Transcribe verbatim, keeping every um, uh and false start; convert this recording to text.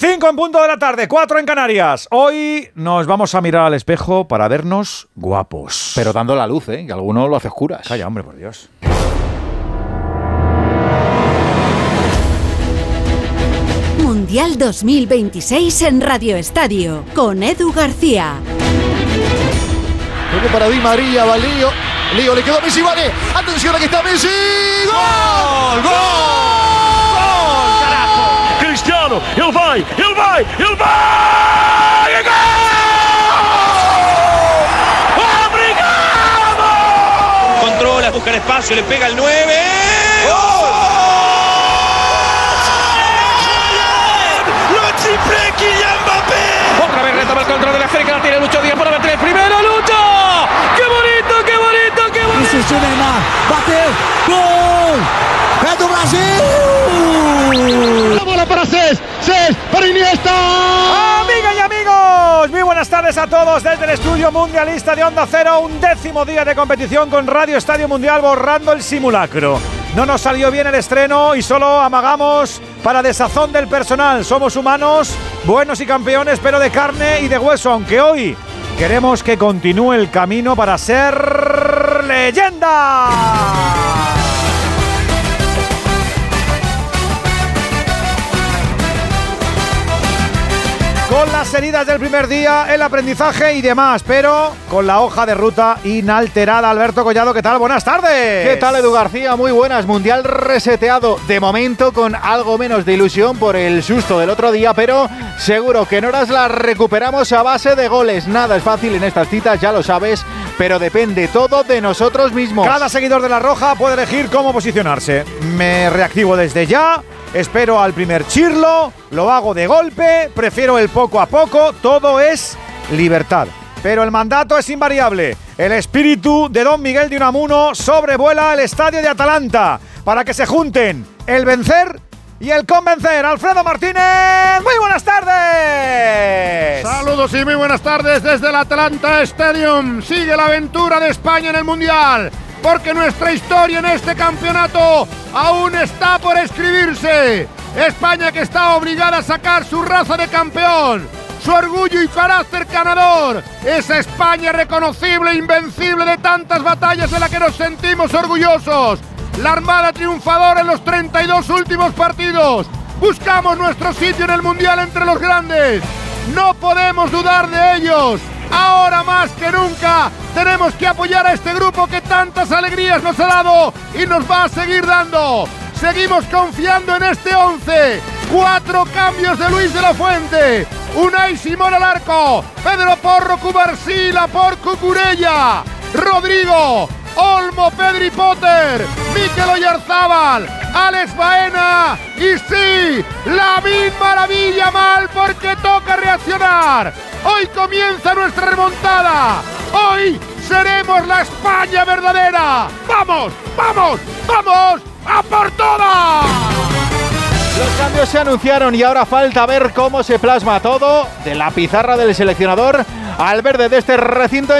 cinco en punto de la tarde, cuatro en Canarias. Hoy nos vamos a mirar al espejo para vernos guapos. Pero dando la luz, ¿eh? Que alguno lo hace oscuras. Calla, hombre, por Dios. Mundial dos mil veintiséis en Radio Estadio, con Edu García. Luego para Di María, va Lío. Lío le quedó a Messi, vale. Atención, aquí está Messi. ¡Gol! ¡Gol! ¡Gol! ¡Carajo! Cristiano, ele vai, ele vai, ele vai! ¡Gol! ¡Obrigado! Controla, busca el espacio, le pega el nueve. ¡Gol! ¡Triple Kylian Mbappé! Otra vez retoma el control de la serie que la tiene Lucho Díaz por meter el primero. ¡Lucho! ¡Qué bonito, qué bonito, qué bonito! Isso, Neymar, bateu, gol! É do Brasil! La bola para Cés, Cés para Iniesta. Amigas y amigos, muy buenas tardes a todos desde el estudio mundialista de Onda Cero. Un décimo día de competición con Radio Estadio Mundial borrando el simulacro. No nos salió bien el estreno y solo amagamos para desazón del personal. Somos humanos, buenos y campeones, pero de carne y de hueso, aunque hoy queremos que continúe el camino para ser leyenda. Con las heridas del primer día, el aprendizaje y demás, pero con la hoja de ruta inalterada. Alberto Collado, ¿qué tal? Buenas tardes. ¿Qué tal, Edu García? Muy buenas. Mundial reseteado, de momento con algo menos de ilusión por el susto del otro día, pero seguro que en horas las recuperamos a base de goles. Nada es fácil en estas citas, ya lo sabes, pero depende todo de nosotros mismos. Cada seguidor de La Roja puede elegir cómo posicionarse. Me reactivo desde ya. Espero al primer chirlo, lo hago de golpe, prefiero el poco a poco, todo es libertad. Pero el mandato es invariable. El espíritu de Don Miguel de Unamuno sobrevuela el estadio de Atalanta para que se junten el vencer y el convencer. Alfredo Martínez, muy buenas tardes. Saludos y muy buenas tardes desde el Atalanta Stadium. Sigue la aventura de España en el Mundial, porque nuestra historia en este campeonato aún está por escribirse. España que está obligada a sacar su raza de campeón, su orgullo y carácter ganador. Esa España reconocible e invencible de tantas batallas de la que nos sentimos orgullosos. La Armada triunfadora en los treinta y dos últimos partidos. Buscamos nuestro sitio en el Mundial entre los grandes. No podemos dudar de ellos. Ahora más que nunca tenemos que apoyar a este grupo que tantas alegrías nos ha dado y nos va a seguir dando. Seguimos confiando en este once. Cuatro cambios de Luis de la Fuente. Unai Simón al arco. Pedro Porro Cubarsila por Cucurella. Rodrigo, Olmo, Pedri Potter, Mikel Oyarzábal, Alex Baena y sí, Lamine Maravilla mal porque toca reaccionar. Hoy comienza nuestra remontada. Hoy seremos la España verdadera. ¡Vamos, vamos, vamos a por todas! Los cambios se anunciaron y ahora falta ver cómo se plasma todo de la pizarra del seleccionador al verde de este recinto.